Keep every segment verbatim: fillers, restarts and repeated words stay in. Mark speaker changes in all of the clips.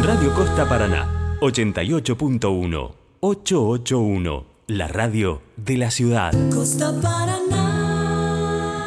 Speaker 1: Radio Costa Paraná, ochenta y ocho punto uno, ochocientos ochenta y uno, la radio de la ciudad.
Speaker 2: Costa Paraná.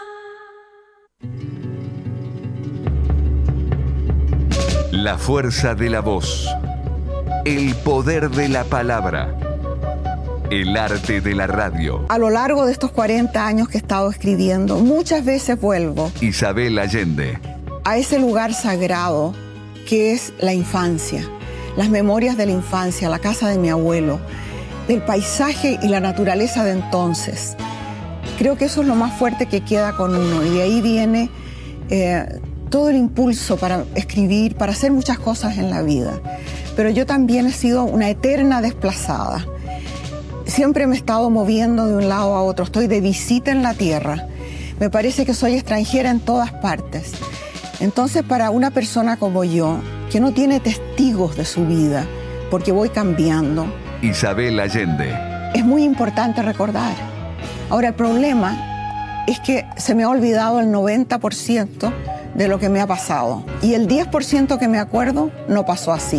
Speaker 3: La fuerza de la voz, el poder de la palabra, el arte de la radio.
Speaker 4: A lo largo de estos cuarenta años que he estado escribiendo, muchas veces vuelvo
Speaker 3: Isabel Allende.
Speaker 4: a ese lugar sagrado que es la infancia, las memorias de la infancia, la casa de mi abuelo, del paisaje y la naturaleza de entonces. Creo que eso es lo más fuerte que queda con uno, y de ahí viene eh, todo el impulso para escribir, para hacer muchas cosas en la vida. Pero yo también he sido una eterna desplazada. Siempre me he estado moviendo de un lado a otro, estoy de visita en la tierra. Me parece que soy extranjera en todas partes. Entonces, para una persona como yo, que no tiene testigos de su vida, porque voy cambiando,
Speaker 3: Isabel Allende.
Speaker 4: es muy importante recordar. Ahora, el problema es que se me ha olvidado el noventa por ciento de lo que me ha pasado. Y el diez por ciento que me acuerdo no pasó así.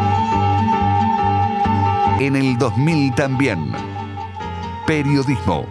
Speaker 3: En el dos mil también. Periodismo.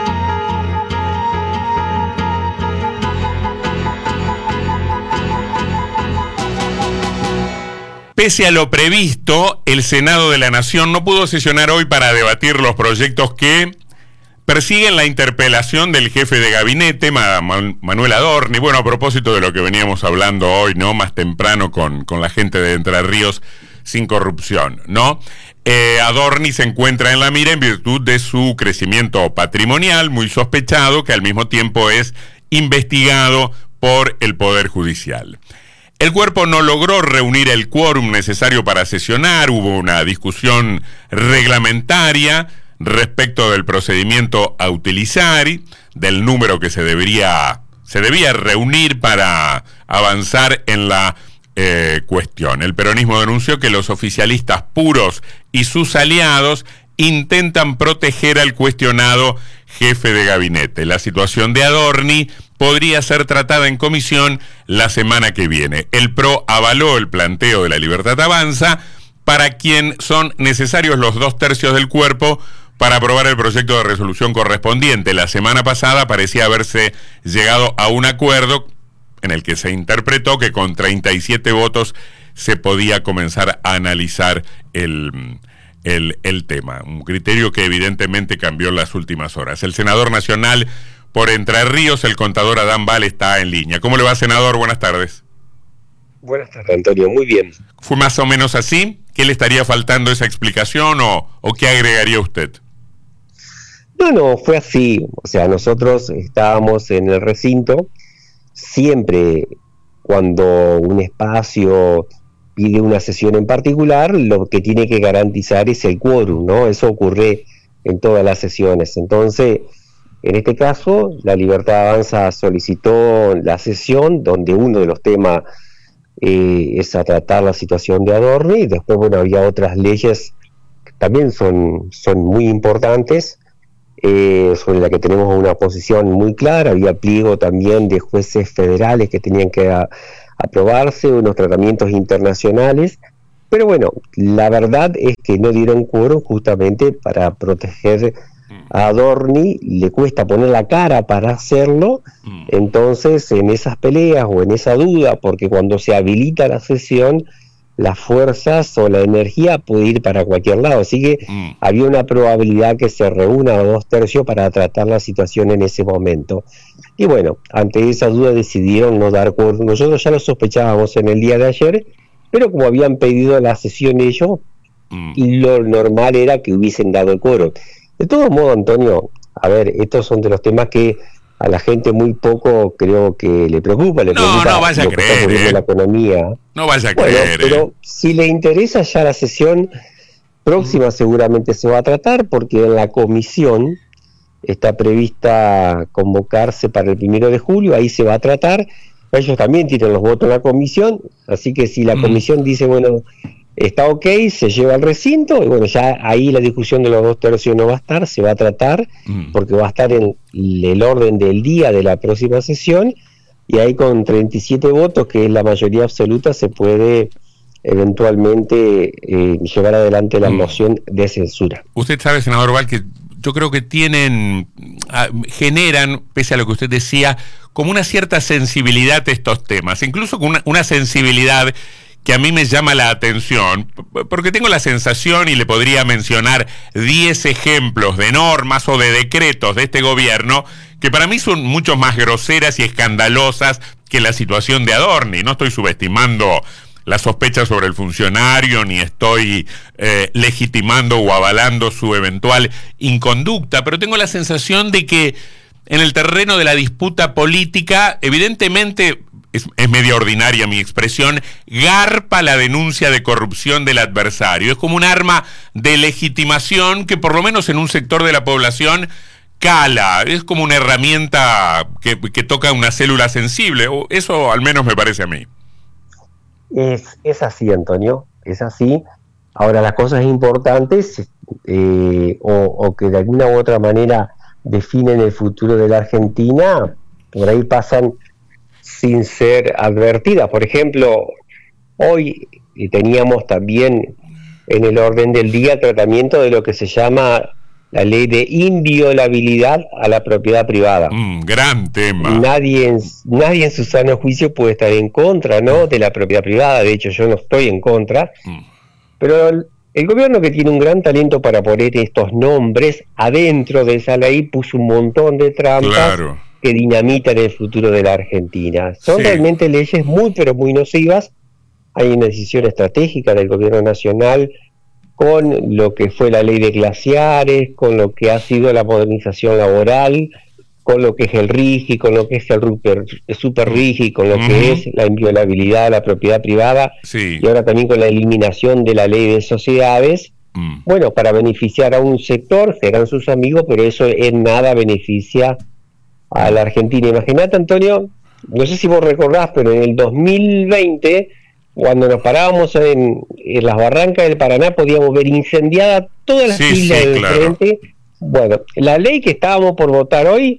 Speaker 5: Pese a lo previsto, el Senado de la Nación no pudo sesionar hoy para debatir los proyectos que persiguen la interpelación del jefe de gabinete, Manuel Adorni. Bueno, a propósito de lo que veníamos hablando hoy, ¿no? Más temprano con, con la gente de Entre Ríos sin corrupción, ¿no? Eh, Adorni se encuentra en la mira en virtud de su crecimiento patrimonial, muy sospechado, que al mismo tiempo es investigado por el Poder Judicial. El cuerpo no logró reunir el quórum necesario para sesionar, hubo una discusión reglamentaria respecto del procedimiento a utilizar, del número que se debería, se debía reunir para avanzar en la eh, cuestión. El peronismo denunció que los oficialistas puros y sus aliados intentan proteger al cuestionado jefe de gabinete. La situación de Adorni podría ser tratada en comisión la semana que viene. El P R O avaló el planteo de la Libertad Avanza, para quien son necesarios los dos tercios del cuerpo para aprobar el proyecto de resolución correspondiente. La semana pasada parecía haberse llegado a un acuerdo en el que se interpretó que con treinta y siete votos se podía comenzar a analizar el, el, el tema. Un criterio que evidentemente cambió en las últimas horas. El senador nacional por Entre Ríos, el contador Adán Val, está en línea. ¿Cómo le va, senador? Buenas tardes.
Speaker 6: Buenas tardes, Antonio. Muy bien.
Speaker 5: ¿Fue más o menos así? ¿Qué le estaría faltando esa explicación o, o qué agregaría usted?
Speaker 6: No, no, fue así. O sea, nosotros estábamos en el recinto. Siempre cuando un espacio pide una sesión en particular, lo que tiene que garantizar es el quórum, ¿no? Eso ocurre en todas las sesiones. Entonces, en este caso, la Libertad Avanza solicitó la sesión donde uno de los temas eh, es a tratar la situación de Adorni, y después, bueno, había otras leyes que también son, son muy importantes, eh, sobre las que tenemos una posición muy clara. Había pliego también de jueces federales que tenían que a, aprobarse, unos tratamientos internacionales, pero bueno, la verdad es que no dieron quórum justamente para proteger a Adorni. Le cuesta poner la cara para hacerlo, entonces en esas peleas o en esa duda, porque cuando se habilita la sesión, las fuerzas o la energía puede ir para cualquier lado, así que mm. había una probabilidad que se reúna a dos tercios para tratar la situación en ese momento. Y bueno, ante esa duda decidieron no dar quórum. Nosotros ya lo sospechábamos en el día de ayer, pero como habían pedido la sesión ellos, mm. y lo normal era que hubiesen dado el quórum. De todo modo, Antonio, a ver, estos son de los temas que a la gente muy poco creo que le preocupa. Le
Speaker 5: no,
Speaker 6: preocupa
Speaker 5: no vaya a creer, eh.
Speaker 6: la economía.
Speaker 5: No vaya a
Speaker 6: bueno,
Speaker 5: creer.
Speaker 6: Pero
Speaker 5: eh.
Speaker 6: si le interesa, ya la sesión próxima mm. seguramente se va a tratar, porque en la comisión está prevista convocarse para el primero de julio, ahí se va a tratar. Ellos también tienen los votos en la comisión, así que si la mm. comisión dice, bueno, está ok, se lleva al recinto, y bueno, ya ahí la discusión de los dos tercios no va a estar, se va a tratar, mm. porque va a estar en el orden del día de la próxima sesión, y ahí con treinta y siete votos, que es la mayoría absoluta, se puede eventualmente eh, llevar adelante la moción de censura.
Speaker 5: Usted sabe, senador Val, que yo creo que tienen, generan, pese a lo que usted decía, como una cierta sensibilidad a estos temas, incluso con una, una sensibilidad que a mí me llama la atención, porque tengo la sensación, y le podría mencionar diez ejemplos de normas o de decretos de este gobierno, que para mí son mucho más groseras y escandalosas que la situación de Adorni. No estoy subestimando la sospecha sobre el funcionario, ni estoy eh, legitimando o avalando su eventual inconducta, pero tengo la sensación de que en el terreno de la disputa política, evidentemente, es, es media ordinaria mi expresión, garpa la denuncia de corrupción del adversario. Es como un arma de legitimación que por lo menos en un sector de la población cala, es como una herramienta que, que toca una célula sensible, o eso al menos me parece a mí.
Speaker 6: Es, es así, Antonio, es así. Ahora, las cosas importantes eh, o, o que de alguna u otra manera definen el futuro de la Argentina, por ahí pasan sin ser advertidas. Por ejemplo, hoy teníamos también en el orden del día tratamiento de lo que se llama la ley de inviolabilidad a la propiedad privada.
Speaker 5: Mm, gran tema.
Speaker 6: Nadie en, nadie en su sano juicio puede estar en contra, ¿no?, de la propiedad privada. De hecho, yo no estoy en contra. Mm. Pero el, el gobierno, que tiene un gran talento para poner estos nombres adentro de esa ley, puso un montón de trampas, claro, que dinamitan el futuro de la Argentina. Son sí. realmente leyes muy, pero muy nocivas. Hay una decisión estratégica del gobierno nacional con lo que fue la ley de glaciares, con lo que ha sido la modernización laboral, con lo que es el RIGI, con lo que es el super RIGI, con lo uh-huh. que es la inviolabilidad de la propiedad privada,
Speaker 5: sí.
Speaker 6: y ahora también con la eliminación de la ley de sociedades, uh-huh. bueno, para beneficiar a un sector, serán sus amigos, pero eso en nada beneficia a la Argentina. Imagínate, Antonio, no sé si vos recordás, pero en el dos mil veinte... cuando nos parábamos en, en las barrancas del Paraná, podíamos ver incendiadas todas las
Speaker 5: sí,
Speaker 6: islas
Speaker 5: sí,
Speaker 6: del
Speaker 5: claro.
Speaker 6: frente. Bueno, la ley que estábamos por votar hoy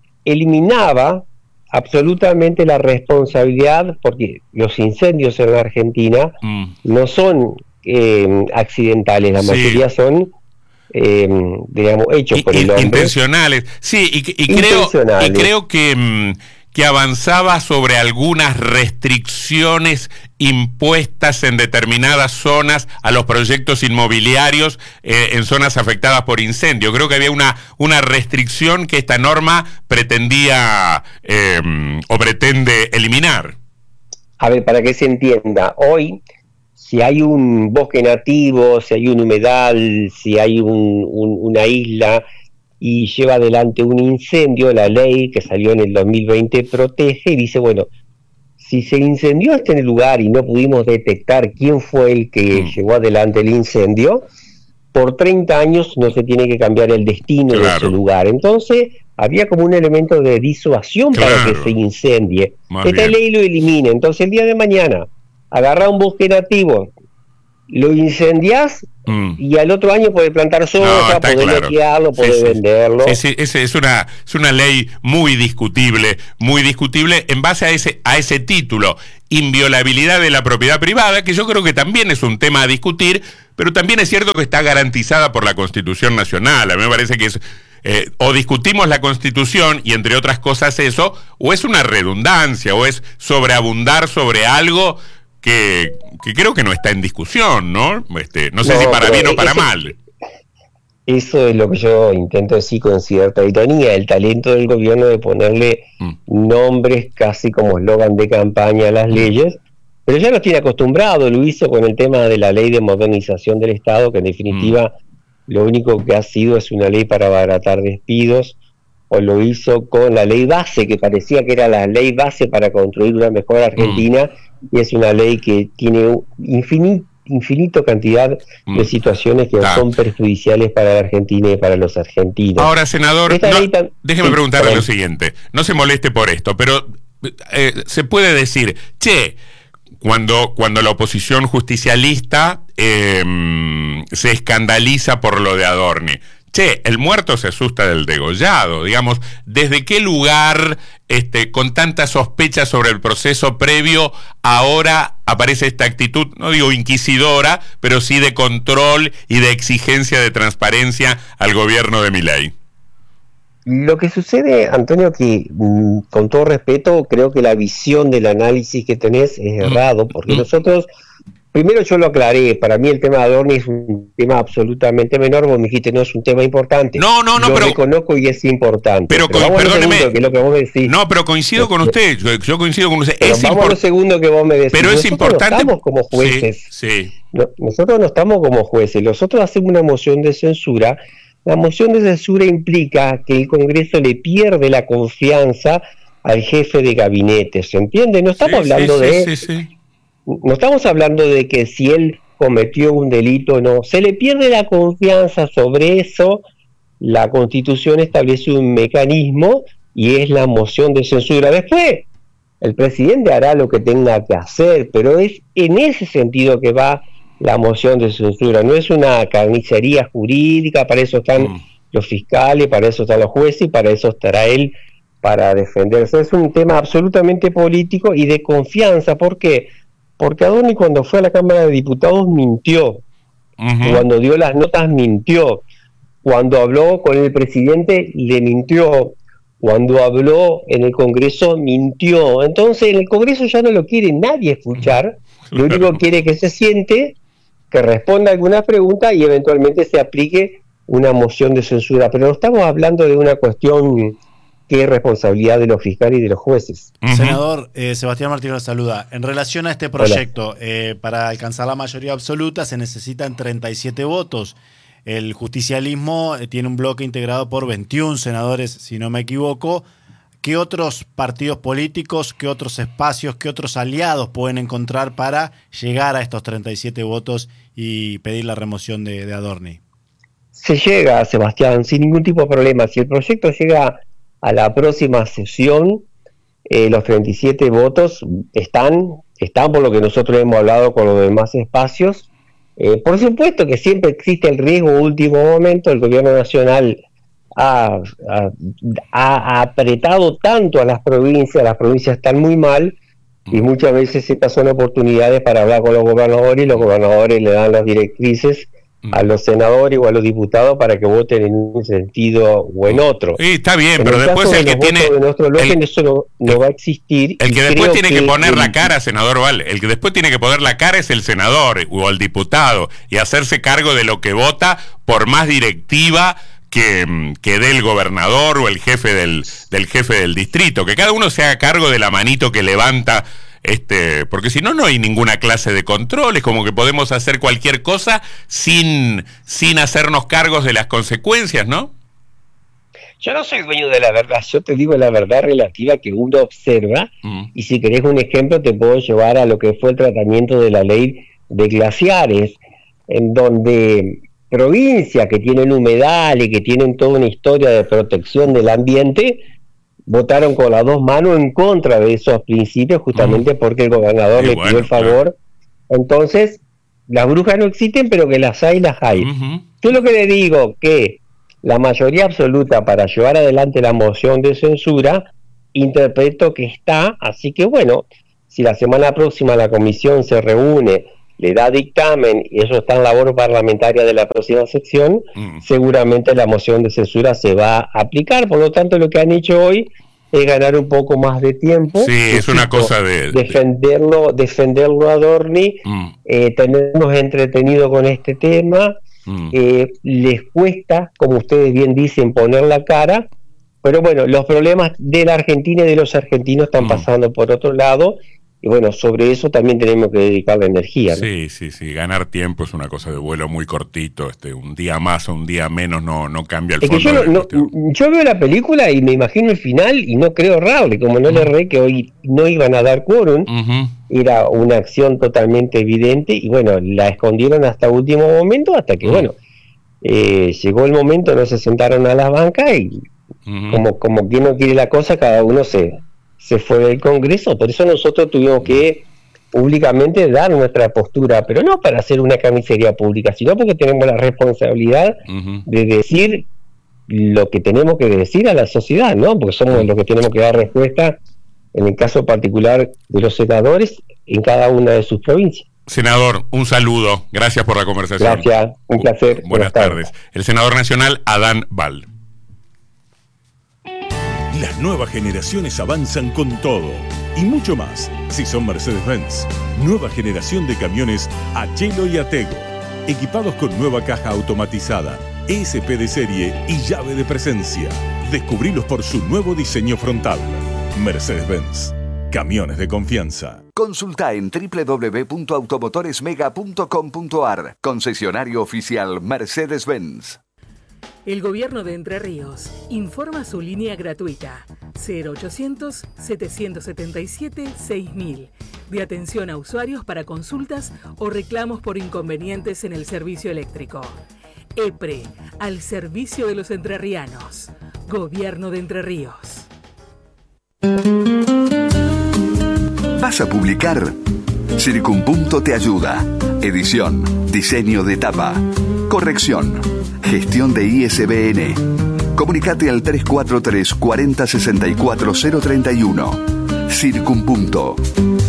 Speaker 6: eliminaba absolutamente la responsabilidad, porque los incendios en la Argentina mm. no son eh, accidentales, la sí. mayoría son eh, digamos hechos
Speaker 5: y,
Speaker 6: por el hombre.
Speaker 5: Intencionales, sí, y, y, creo, y creo que... Mm, que avanzaba sobre algunas restricciones impuestas en determinadas zonas a los proyectos inmobiliarios eh, en zonas afectadas por incendio. Creo que había una, una restricción que esta norma pretendía eh, o pretende eliminar.
Speaker 6: A ver, para que se entienda, hoy, si hay un bosque nativo, si hay un humedal, si hay un, un, una isla y lleva adelante un incendio, la ley que salió en el dos mil veinte protege y dice, bueno, si se incendió este en el lugar y no pudimos detectar quién fue el que mm. llevó adelante el incendio, por treinta años no se tiene que cambiar el destino claro. de ese lugar. Entonces, había como un elemento de disuasión claro. para que se incendie. Más Esta bien. ley lo elimina. Entonces, el día de mañana, agarrá un bosque nativo, lo incendiás, mm. y al otro año podés plantar soja, no, podés claro. lotearlo, podés sí, venderlo.
Speaker 5: Sí, sí, es, es, una, es una ley muy discutible, muy discutible en base a ese, a ese título, inviolabilidad de la propiedad privada, que yo creo que también es un tema a discutir, pero también es cierto que está garantizada por la Constitución Nacional. A mí me parece que es... Eh, o discutimos la Constitución y entre otras cosas eso, o es una redundancia, o es sobreabundar sobre algo que, que creo que no está en discusión, ¿no? Este, no sé no, si para bien o para
Speaker 6: ese,
Speaker 5: mal.
Speaker 6: Eso es lo que yo intento decir con cierta ironía, el talento del gobierno de ponerle mm. nombres casi como eslogan de campaña a las leyes, pero ya nos tiene acostumbrado. Lo hizo con el tema de la ley de modernización del Estado, que en definitiva mm. lo único que ha sido es una ley para abaratar despidos, o lo hizo con la ley base, que parecía que era la ley base para construir una mejor Argentina, mm. y es una ley que tiene infinito, infinito cantidad mm. de situaciones que ah. son perjudiciales para la Argentina y para los argentinos.
Speaker 5: Ahora, senador, no, tan... déjeme sí, preguntarle perdón. lo siguiente, no se moleste por esto, pero eh, se puede decir, che, cuando, cuando la oposición justicialista eh, se escandaliza por lo de Adorni, che, el muerto se asusta del degollado, digamos, ¿desde qué lugar, este, con tanta sospecha sobre el proceso previo, ahora aparece esta actitud, no digo inquisidora, pero sí de control y de exigencia de transparencia al gobierno de Milei?
Speaker 6: Lo que sucede, Antonio, que mm, con todo respeto, creo que la visión del análisis que tenés es errado, porque mm. nosotros, primero yo lo aclaré, para mí el tema de Adorni es un tema absolutamente menor, vos me dijiste no es un tema importante.
Speaker 5: No, no, no,
Speaker 6: lo
Speaker 5: pero...
Speaker 6: reconozco y es importante.
Speaker 5: Pero,
Speaker 6: pero
Speaker 5: con, perdóneme,
Speaker 6: segundo, que es lo que vos me decís.
Speaker 5: No, pero coincido con usted, yo, yo coincido con usted.
Speaker 6: Pero
Speaker 5: es
Speaker 6: vamos
Speaker 5: import...
Speaker 6: a lo segundo que vos me decís.
Speaker 5: Pero
Speaker 6: nosotros
Speaker 5: es importante...
Speaker 6: no estamos como jueces.
Speaker 5: Sí, sí.
Speaker 6: No, nosotros no estamos como jueces, nosotros hacemos una moción de censura. La moción de censura implica que el Congreso le pierde la confianza al jefe de gabinete, ¿se entiende? No estamos
Speaker 5: sí,
Speaker 6: hablando
Speaker 5: sí,
Speaker 6: de...
Speaker 5: Sí, sí, sí.
Speaker 6: No estamos hablando de que si él cometió un delito o no. Se le pierde la confianza sobre eso. La Constitución establece un mecanismo y es la moción de censura. Después, el presidente hará lo que tenga que hacer, pero es en ese sentido que va la moción de censura. No es una carnicería jurídica, para eso están mm. los fiscales, para eso están los jueces y para eso estará él para defenderse. Es un tema absolutamente político y de confianza. ¿Por qué? Porque Adorni cuando fue a la Cámara de Diputados mintió, uh-huh. cuando dio las notas mintió, cuando habló con el presidente le mintió, cuando habló en el Congreso mintió. Entonces en el Congreso ya no lo quiere nadie escuchar, uh-huh. lo único que quiere que se siente, que responda alguna pregunta y eventualmente se aplique una moción de censura. Pero no estamos hablando de una cuestión que es responsabilidad de los fiscales y de los jueces.
Speaker 7: Uh-huh. Senador, eh, Sebastián Martínez nos saluda. En relación a este proyecto, eh, para alcanzar la mayoría absoluta se necesitan treinta y siete votos. El justicialismo eh, tiene un bloque integrado por veintiún senadores, si no me equivoco. ¿Qué otros partidos políticos, qué otros espacios, qué otros aliados pueden encontrar para llegar a estos treinta y siete votos y pedir la remoción de, de Adorni?
Speaker 6: Se llega, Sebastián, sin ningún tipo de problema. Si el proyecto llega a la próxima sesión, eh, los treinta y siete votos están, están por lo que nosotros hemos hablado con los demás espacios. Eh, por supuesto que siempre existe el riesgo último momento. El gobierno nacional ha, ha, ha apretado tanto a las provincias, las provincias están muy mal, y muchas veces estas son oportunidades para hablar con los gobernadores, y los gobernadores le dan las directrices a los senadores o a los diputados para que voten en un sentido o en otro.
Speaker 5: Sí, está bien,
Speaker 6: en
Speaker 5: pero
Speaker 6: el
Speaker 5: después
Speaker 6: caso
Speaker 5: el
Speaker 6: de
Speaker 5: que tiene...
Speaker 6: de nuestro bloque, el, eso no, no va a existir.
Speaker 5: El que después tiene que, que poner
Speaker 6: el,
Speaker 5: la cara, senador Val, el que después tiene que poner la cara es el senador o el diputado y hacerse cargo de lo que vota, por más directiva que, que dé el gobernador o el jefe del, del jefe del distrito, que cada uno se haga cargo de la manito que levanta. Este, porque si no, no hay ninguna clase de control, es como que podemos hacer cualquier cosa sin, sin hacernos cargos de las consecuencias, ¿no?
Speaker 6: Yo no soy dueño de la verdad, yo te digo la verdad relativa que uno observa, mm. y si querés un ejemplo te puedo llevar a lo que fue el tratamiento de la ley de glaciares, en donde provincias que tienen humedales, que tienen toda una historia de protección del ambiente, votaron con las dos manos en contra de esos principios, justamente uh-huh. porque el gobernador sí, le pidió bueno, el favor. Claro. Entonces, las brujas no existen, pero que las hay, las hay. Uh-huh. Yo lo que le digo, que la mayoría absoluta para llevar adelante la moción de censura, interpreto que está, así que bueno, si la semana próxima la comisión se reúne, le da dictamen, y eso está en labor parlamentaria de la próxima sección, mm. seguramente la moción de censura se va a aplicar. Por lo tanto, lo que han hecho hoy es ganar un poco más de tiempo.
Speaker 5: Sí, es una cosa de...
Speaker 6: Defenderlo, defenderlo a Adorni, mm. eh, tenernos entretenidos con este tema, mm. eh, les cuesta, como ustedes bien dicen, poner la cara, pero bueno, los problemas de la Argentina y de los argentinos están mm. pasando por otro lado. Y bueno, sobre eso también tenemos que dedicarle energía, ¿no?
Speaker 5: Sí, sí, sí, ganar tiempo es una cosa de vuelo muy cortito, este, un día más o un día menos no, no cambia el
Speaker 6: es
Speaker 5: fondo.
Speaker 6: Que yo, no, no, yo veo la película y me imagino el final y no creo errarle, como no uh-huh. le erré que hoy no iban a dar quórum, uh-huh. era una acción totalmente evidente y bueno, la escondieron hasta último momento, hasta que uh-huh. bueno, eh, llegó el momento, no se sentaron a las bancas y uh-huh. como, como quien no quiere la cosa, cada uno se... se fue del Congreso, por eso nosotros tuvimos que públicamente dar nuestra postura, pero no para hacer una carnicería pública, sino porque tenemos la responsabilidad uh-huh. de decir lo que tenemos que decir a la sociedad, ¿no? Porque somos los que tenemos que dar respuesta, en el caso particular de los senadores, en cada una de sus provincias.
Speaker 5: Senador, un saludo. Gracias por la conversación.
Speaker 6: Gracias, un placer.
Speaker 5: Buenas, Buenas tardes. tardes. El senador nacional, Adán Bal.
Speaker 8: Las nuevas generaciones avanzan con todo y mucho más si son Mercedes-Benz. Nueva generación de camiones Achelo y Atego, equipados con nueva caja automatizada, E S P de serie y llave de presencia. Descubrilos por su nuevo diseño frontal. Mercedes-Benz, camiones de confianza.
Speaker 3: Consulta en doble u doble u doble u punto automotoresmega punto com punto a r. Concesionario oficial Mercedes-Benz.
Speaker 9: El Gobierno de Entre Ríos informa su línea gratuita cero ochocientos, setecientos setenta y siete, seis mil de atención a usuarios para consultas o reclamos por inconvenientes en el servicio eléctrico. EPRE, al servicio de los entrerrianos. Gobierno de Entre Ríos.
Speaker 3: ¿Vas a publicar? Circunpunto te ayuda. Edición, diseño de tapa, corrección, gestión de I S B N. Comunicate al tres cuatro tres, cuarenta, sesenta y cuatro, cero treinta y uno. Circunpunto.